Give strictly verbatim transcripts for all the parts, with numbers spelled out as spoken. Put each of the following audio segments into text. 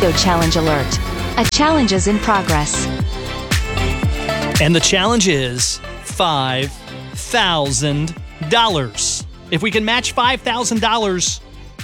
Chicago Challenge Alert. A challenge is in progress. And the challenge is five thousand dollars. If we can match five thousand dollars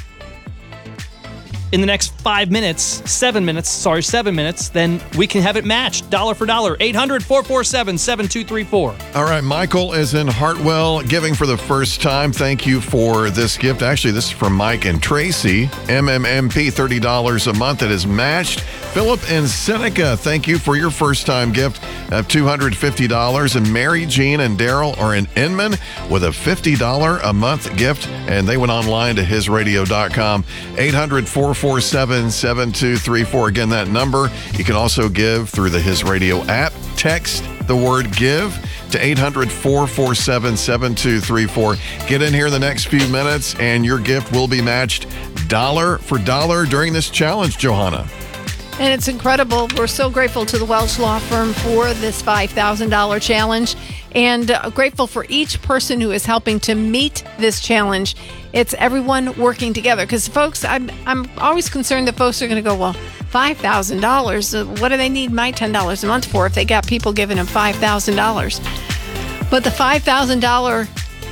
in the next five minutes, seven minutes, sorry, seven minutes, then we can have it matched dollar for dollar. eight hundred, four four seven, seven two three four. All right, Michael is in Hartwell giving for the first time. Thank you for this gift. Actually, this is from Mike and Tracy. M M M P, thirty dollars a month. It is matched. Philip and Seneca, thank you for your first-time gift of two hundred fifty dollars. And Mary Jean and Daryl are in Inman with a fifty dollars a month gift. And they went online to his radio dot com. eight hundred, four four seven, seven two three four. Again, that number. You can also give through the His Radio app. Text the word give to eight hundred, four four seven, seven two three four. Get in here in the next few minutes, and your gift will be matched dollar for dollar during this challenge, Johanna. And it's incredible. We're so grateful to the Welch Law Firm for this five thousand dollars challenge, and uh, grateful for each person who is helping to meet this challenge. It's everyone working together. Because, folks, I'm, I'm always concerned that folks are going to go, well, five thousand dollars, uh, what do they need my ten dollars a month for if they got people giving them five thousand dollars? But the five thousand dollars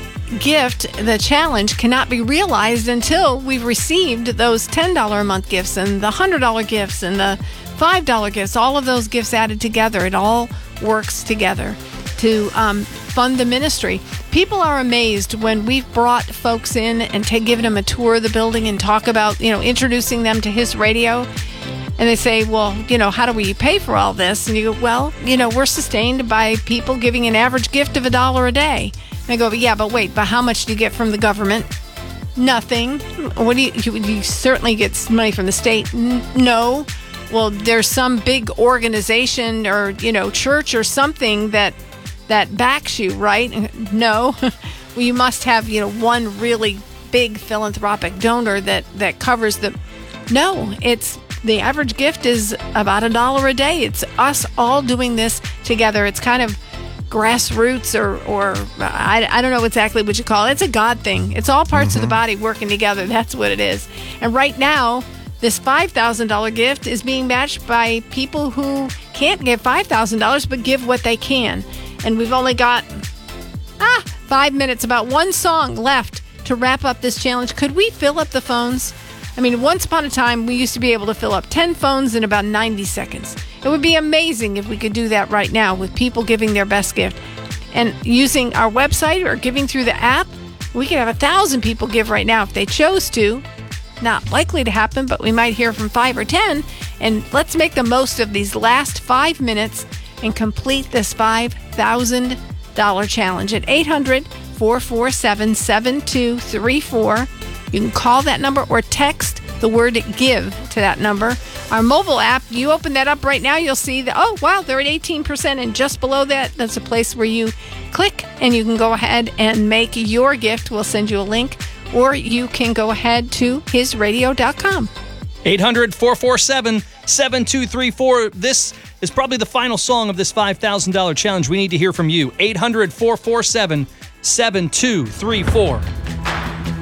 gift, the challenge, cannot be realized until we've received those ten dollars a month gifts and the one hundred dollars gifts and the five dollars gifts. All of those gifts added together, it all works together to um, fund the ministry. People are amazed when we've brought folks in and t- given them a tour of the building and talk about, you know, introducing them to His Radio. And they say, well, you know, how do we pay for all this? And you go, well, you know, we're sustained by people giving an average gift of a dollar a day. And I go, but yeah, but wait, but how much do you get from the government? Nothing. What do you, you, you certainly get money from the state? N- no. Well, there's some big organization or, you know, church or something that that backs you, right? No. Well, you must have, you know, one really big philanthropic donor that, that covers the... No, it's the average gift is about a dollar a day. It's us all doing this together. It's kind of grassroots or, or I, I don't know exactly what you call it. It's a God thing. It's all parts mm-hmm. of the body working together. That's what it is. And right now, this five thousand dollars gift is being matched by people who can't give five thousand dollars but give what they can. And we've only got ah five minutes, about one song left to wrap up this challenge. Could we fill up the phones? I mean, once upon a time, we used to be able to fill up ten phones in about ninety seconds. It would be amazing if we could do that right now with people giving their best gift. And using our website or giving through the app, we could have a thousand people give right now if they chose to. Not likely to happen, but we might hear from five or ten. And let's make the most of these last five minutes and complete this five thousand dollars challenge at eight hundred, four four seven, seven two three four. You can call that number or text the word give to that number. Our mobile app, you open that up right now, you'll see that, oh, wow, they're at eighteen percent. And just below that, that's a place where you click and you can go ahead and make your gift. We'll send you a link, or you can go ahead to his radio dot com. eight hundred, four four seven, seven two three four. This is probably the final song of this five thousand dollars challenge. We need to hear from you. eight hundred, four four seven, seven two three four.